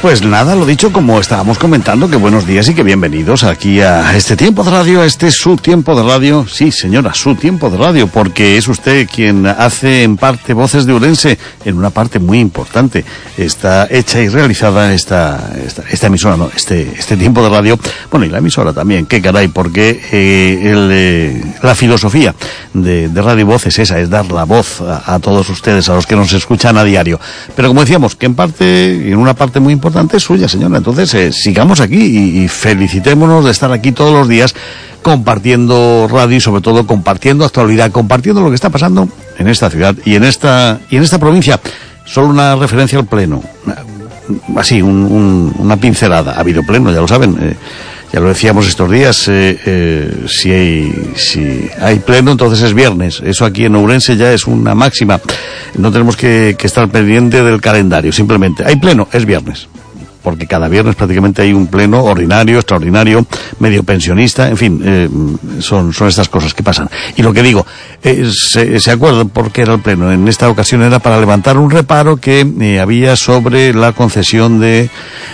Pues nada, lo dicho, como estábamos comentando, que buenos días y que bienvenidos aquí a este tiempo de radio, a este su tiempo de radio. Sí, señora, su tiempo de radio, porque es usted quien hace en parte Voces de Ourense, en una parte muy importante. Está hecha y realizada esta emisora, no, este tiempo de radio. Bueno, y la emisora también, qué caray, porque la filosofía de Radio Voces esa es dar la voz a todos ustedes, a los que nos escuchan a diario. Pero como decíamos, que en una parte muy importante es suya, señora. Entonces, sigamos aquí y felicitémonos de estar aquí todos los días compartiendo radio y sobre todo compartiendo actualidad, compartiendo lo que está pasando en esta ciudad y en esta provincia. Solo una referencia al pleno, así, una pincelada. Ha habido pleno, ya lo saben, ya lo decíamos estos días, si hay pleno, entonces es viernes. Eso aquí en Ourense ya es una máxima. No tenemos que estar pendiente del calendario, simplemente hay pleno, es viernes. Porque cada viernes prácticamente hay un pleno ordinario, extraordinario, medio pensionista, en fin, son estas cosas que pasan. Y lo que digo, ¿se acuerdan por qué era el pleno? En esta ocasión era para levantar un reparo que había sobre la concesión de,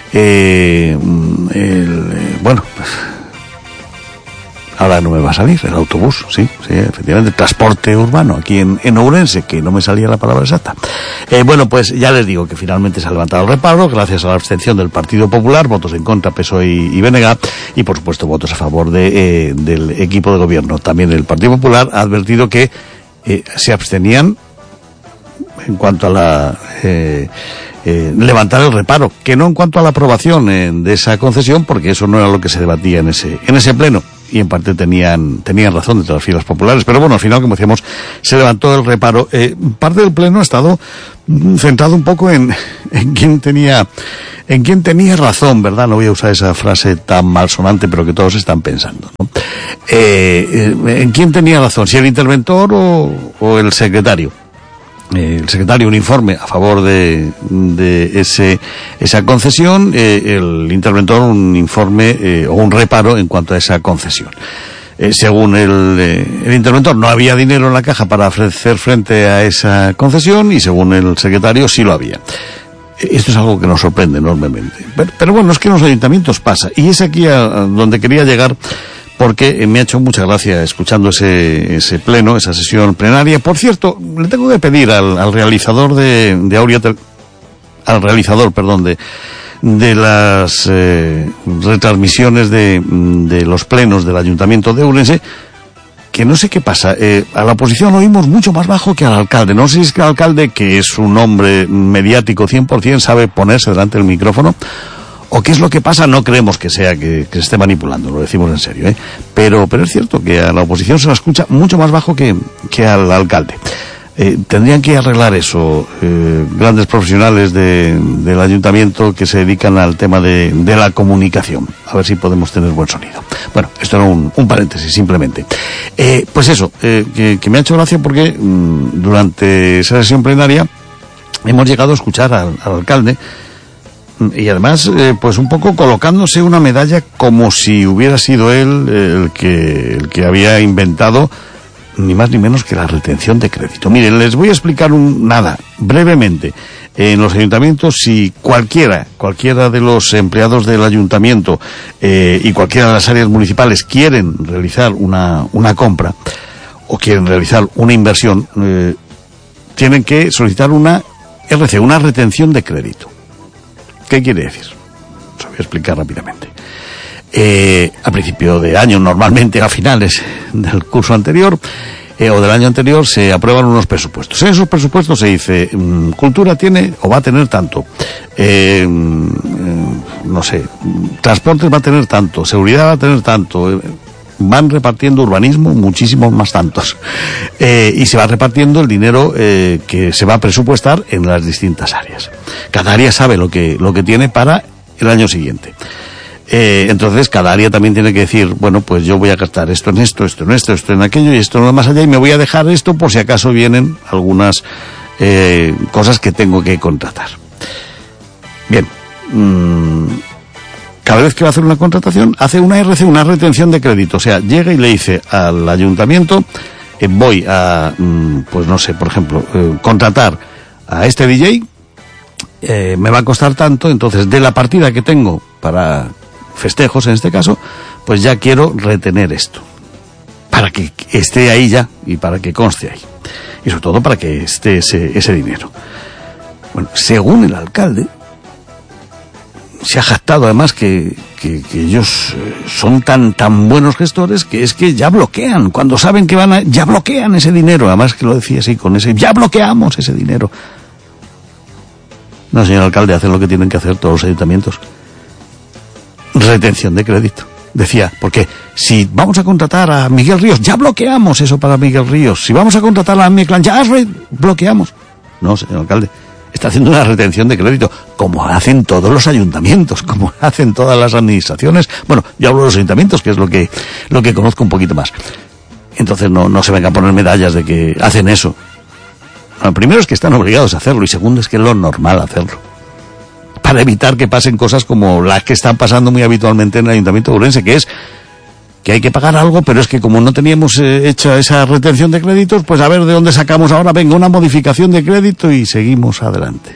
ahora no me va a salir, el autobús, sí, efectivamente, transporte urbano, aquí en Ourense, que no me salía la palabra exacta. Bueno, pues ya les digo que finalmente se ha levantado el reparo, gracias a la abstención del Partido Popular, votos en contra, PSOE y BNG, y por supuesto votos a favor del equipo de gobierno. También el Partido Popular ha advertido que se abstenían en cuanto a levantar el reparo, que no en cuanto a la aprobación de esa concesión, porque eso no era lo que se debatía en ese pleno. Y en parte tenían razón de las filas populares, pero bueno, al final, como decíamos, se levantó el reparo. Parte del pleno ha estado centrado un poco en quién tenía razón, ¿verdad? No voy a usar esa frase tan malsonante, pero que todos están pensando, ¿no? En quién tenía razón, si el interventor o el secretario. El secretario un informe a favor de esa concesión, el interventor un informe o un reparo en cuanto a esa concesión. Según el interventor no había dinero en la caja para hacer frente a esa concesión y según el secretario sí lo había. Esto es algo que nos sorprende enormemente. Pero bueno, es que en los ayuntamientos pasa, y es aquí a donde quería llegar, porque me ha hecho mucha gracia escuchando ese pleno, esa sesión plenaria. Por cierto, le tengo que pedir al realizador de las retransmisiones de los plenos del Ayuntamiento de Ourense, que no sé qué pasa, a la oposición oímos mucho más bajo que al alcalde. No sé si es que el alcalde, que es un hombre mediático 100%, sabe ponerse delante del micrófono, o qué es lo que pasa. No creemos que sea que se esté manipulando, lo decimos en serio, pero es cierto que a la oposición se la escucha mucho más bajo que al alcalde. Tendrían que arreglar eso grandes profesionales del ayuntamiento que se dedican al tema de la comunicación, a ver si podemos tener buen sonido. Bueno, esto era un paréntesis simplemente. Pues eso, que me ha hecho gracia porque durante esa sesión plenaria hemos llegado a escuchar al alcalde. Y además, pues un poco colocándose una medalla como si hubiera sido él el que había inventado ni más ni menos que la retención de crédito. Miren, les voy a explicar brevemente. En los ayuntamientos, si cualquiera de los empleados del ayuntamiento y cualquiera de las áreas municipales quieren realizar una compra o quieren realizar una inversión, tienen que solicitar una RC, una retención de crédito. ¿Qué quiere decir? Os voy a explicar rápidamente. A principio de año, normalmente a finales del curso anterior o del año anterior, se aprueban unos presupuestos. En esos presupuestos se dice, cultura tiene o va a tener tanto, no sé, transportes va a tener tanto, seguridad va a tener tanto, van repartiendo urbanismo muchísimos más tantos, y se va repartiendo el dinero que se va a presupuestar en las distintas áreas. Cada área sabe lo que tiene para el año siguiente. Entonces cada área también tiene que decir, bueno, pues yo voy a gastar esto en esto, esto en esto, esto en aquello y esto no más allá, y me voy a dejar esto por si acaso vienen algunas cosas que tengo que contratar. Bien, cada vez que va a hacer una contratación, hace una RC, una retención de crédito. O sea, llega y le dice al ayuntamiento, voy a, pues no sé, por ejemplo, contratar a este DJ me va a costar tanto, entonces de la partida que tengo para festejos en este caso, pues ya quiero retener esto, para que esté ahí ya y para que conste ahí, y sobre todo para que esté ese dinero. Bueno, según el alcalde, se ha jactado además que ellos son tan buenos gestores que es que ya bloquean, cuando saben que ya bloquean ese dinero, además que lo decía así con ese, ya bloqueamos ese dinero. No, señor alcalde, hacen lo que tienen que hacer todos los ayuntamientos. Retención de crédito. Decía, porque si vamos a contratar a Miguel Ríos, ya bloqueamos eso para Miguel Ríos. Si vamos a contratar a Miguel, ya bloqueamos. No, señor alcalde, está haciendo una retención de crédito, como hacen todos los ayuntamientos, como hacen todas las administraciones. Bueno, yo hablo de los ayuntamientos, que es lo que conozco un poquito más. Entonces no se venga a poner medallas de que hacen eso. Bueno, primero es que están obligados a hacerlo, y segundo es que es lo normal hacerlo, para evitar que pasen cosas como las que están pasando muy habitualmente en el Ayuntamiento de Ourense, que es que hay que pagar algo, pero es que como no teníamos hecha esa retención de créditos, pues a ver de dónde sacamos ahora, venga, una modificación de crédito y seguimos adelante.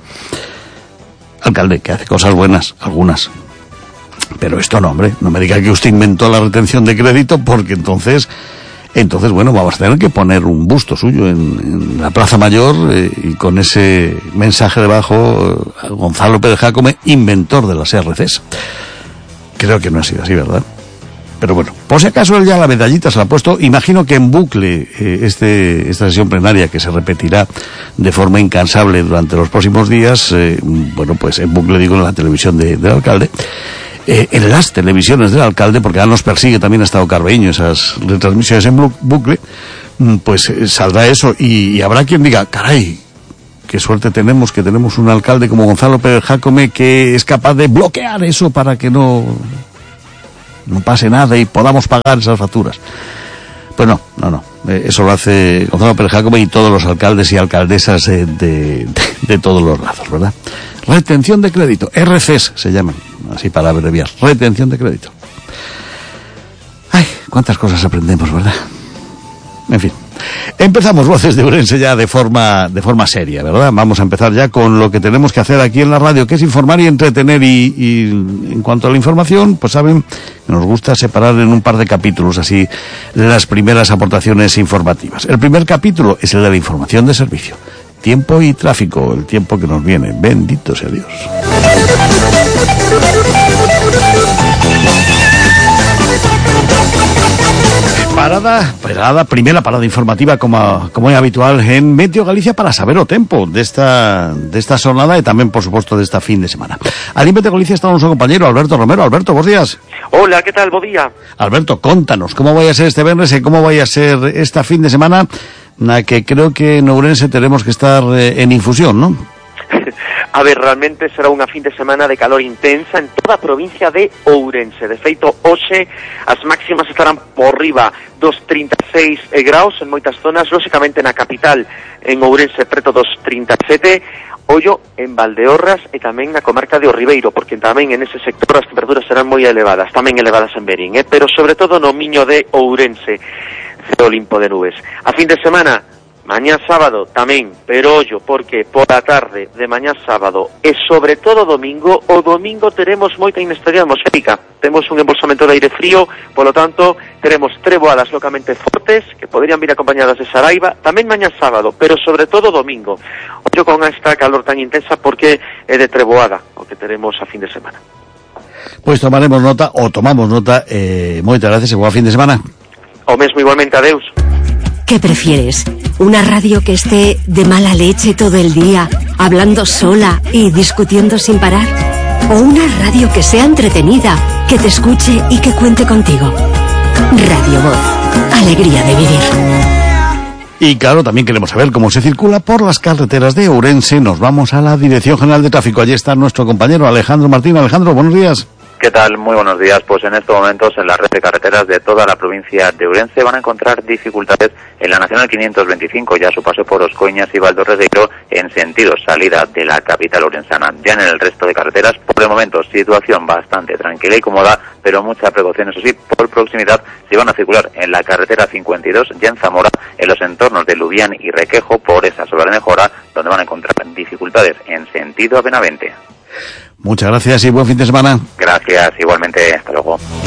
Alcalde, que hace cosas buenas, algunas, pero esto no, hombre, no me diga que usted inventó la retención de crédito, porque entonces bueno, vamos a tener que poner un busto suyo en la Plaza Mayor, y con ese mensaje debajo, Gonzalo Pérez Jácome, inventor de las RCs. Creo que no ha sido así, ¿verdad? Pero bueno, por si acaso él ya la medallita se la ha puesto. Imagino que en bucle esta sesión plenaria, que se repetirá de forma incansable durante los próximos días, bueno, pues en bucle digo en la televisión del alcalde, en las televisiones del alcalde, porque ahora nos persigue también Estado Carbeño esas retransmisiones en bucle, pues saldrá eso, y habrá quien diga, caray, qué suerte tenemos, que tenemos un alcalde como Gonzalo Pérez Jácome, que es capaz de bloquear eso para que no pase nada y podamos pagar esas facturas. Pues no, eso lo hace Gonzalo Pérez Jácome y todos los alcaldes y alcaldesas de todos los lados, ¿verdad? Retención de crédito, RCs se llaman, así para abreviar, retención de crédito. Ay, cuántas cosas aprendemos, ¿verdad? En fin, empezamos Voces de Ourense ya de forma seria, ¿verdad? Vamos a empezar ya con lo que tenemos que hacer aquí en la radio, que es informar y entretener, y en cuanto a la información, pues saben que nos gusta separar en un par de capítulos así las primeras aportaciones informativas. El primer capítulo es el de la información de servicio. Tiempo y tráfico, el tiempo que nos viene. Bendito sea Dios. Primera parada informativa como es habitual en Meteo Galicia para saber o tempo de esta jornada y también, por supuesto, de esta fin de semana. Allí en Meteo Galicia está nuestro compañero Alberto Romero. Alberto, buenos días. Hola, ¿qué tal? Buen día. Alberto, contanos, ¿cómo vaya a ser este viernes y cómo vaya a ser esta fin de semana? Que creo que en Ourense tenemos que estar en infusión, ¿no? A ver, realmente será unha fin de semana de calor intensa en toda a provincia de Ourense. De feito, hoxe as máximas estarán por riba dos 36 graus en moitas zonas, lóxicamente na capital, en Ourense, preto dos 37, ollo en Valdeorras e tamén na comarca de O Ribeiro, porque tamén en ese sector as temperaturas serán moi elevadas, tamén elevadas en Berín, pero sobre todo no miño de Ourense, ceo limpo de nubes. A fin de semana, mañá sábado tamén, pero ollo, porque por a tarde de mañá sábado e sobre todo domingo, o domingo teremos moita inestabilidade atmosférica. Temos un embolsamento de aire frío, polo tanto, teremos treboadas locamente fortes, que poderían vir acompañadas de saraiva, tamén mañá sábado, pero sobre todo domingo. Ollo con esta calor tan intensa porque é de treboada o que teremos a fin de semana. Pois tomamos nota, moitas gracias e boa fin de semana. O mesmo igualmente, adeus. ¿Qué prefieres? ¿Una radio que esté de mala leche todo el día, hablando sola y discutiendo sin parar? ¿O una radio que sea entretenida, que te escuche y que cuente contigo? Radio Voz, alegría de vivir. Y claro, también queremos saber cómo se circula por las carreteras de Ourense. Nos vamos a la Dirección General de Tráfico. Allí está nuestro compañero Alejandro Martín. Alejandro, buenos días. ¿Qué tal? Muy buenos días. Pues en estos momentos en la red de carreteras de toda la provincia de Ourense van a encontrar dificultades en la Nacional 525, ya a su paso por Oscoiñas y Valdorregueiro en sentido salida de la capital ourensana. Ya en el resto de carreteras, por el momento, situación bastante tranquila y cómoda, pero mucha precaución, eso sí, por proximidad, si van a circular en la carretera 52, ya en Zamora, en los entornos de Lubián y Requejo, por esa sola de mejora, donde van a encontrar dificultades en sentido a Benavente. Muchas gracias y buen fin de semana. Gracias, igualmente, hasta luego.